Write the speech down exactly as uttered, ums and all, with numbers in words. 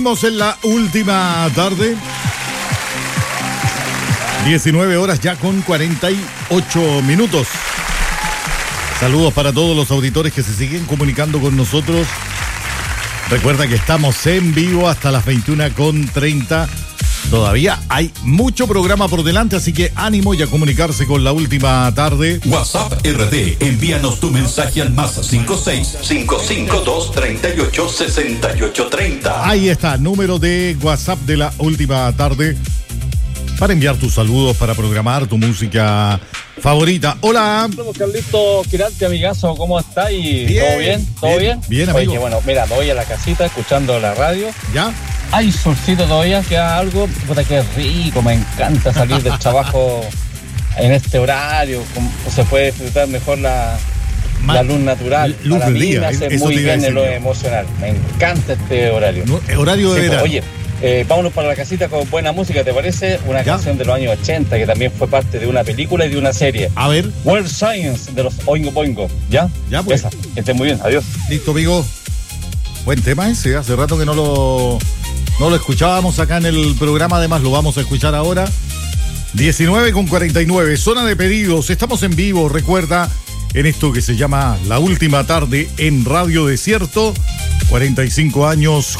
Estamos en la última tarde, diecinueve horas ya con cuarenta y ocho minutos. Saludos para todos los auditores que se siguen comunicando con nosotros. Recuerda que estamos en vivo hasta las veintiuna con treinta. Todavía hay mucho programa por delante, así que ánimo y a comunicarse con la última tarde. WhatsApp R D, envíanos tu mensaje al más cinco seis, cinco cinco dos, treinta y ocho, sesenta y ocho, treinta. Ahí está, número de WhatsApp de la última tarde para enviar tus saludos, para programar tu música favorita. Hola. Hola, Carlito Quirarte, amigazo, ¿cómo estás? ¿Y bien, ¿Todo bien? ¿Todo bien? Bien, bien, amigo. Oye, bueno, mira, me voy a la casita escuchando la radio. ¿Ya? Hay solcito todavía, queda algo, puta que rico, me encanta salir del trabajo en este horario, como se puede disfrutar mejor la, Ma- la luz natural. luz Para del mí día, me hace eso muy te iba a bien en decir lo yo. emocional, me encanta este horario. No, horario de Sí, pues, verano. oye, eh, vámonos para la casita con buena música, ¿te parece? Una Ya. canción de los años ochenta que también fue parte de una película y de una serie. A ver, World Science de los Oingo Boingo, ¿ya? Ya, pues. Esa, que estén muy bien, adiós. listo, amigo. Buen tema ese, hace rato que no lo, no lo escuchábamos acá en el programa, además lo vamos a escuchar ahora. diecinueve con cuarenta y nueve, zona de pedidos, estamos en vivo, recuerda, en esto que se llama La Última Tarde en Radio Desierto, cuarenta y cinco años